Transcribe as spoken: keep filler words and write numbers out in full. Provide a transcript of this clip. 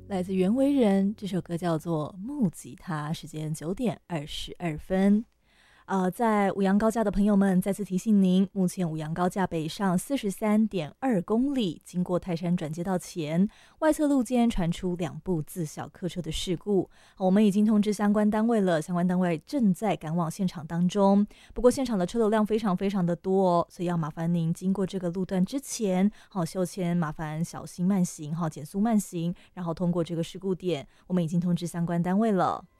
来自袁惟仁，这首歌叫做木吉他，时间九点二十二分。呃，在五羊高架的朋友们，再次提醒您，目前五羊高架北上四十三点二公里，经过泰山转接道前，外侧路间传出两部自小客车的事故。我们已经通知相关单位了，相关单位正在赶往现场当中。不过现场的车流量非常非常的多哦，所以要麻烦您经过这个路段之前，好修前麻烦小心慢行，好减速慢行，然后通过这个事故点。我们已经通知相关单位了。